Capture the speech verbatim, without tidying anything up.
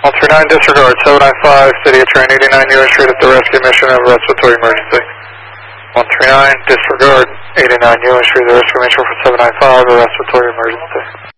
one three nine, disregard, seven nine five, City of Train eighty-nine, U S Street at the rescue mission of respiratory emergency. one three nine, disregard, eighty-nine, U S Street, the rescue mission for seven nine five, a respiratory emergency.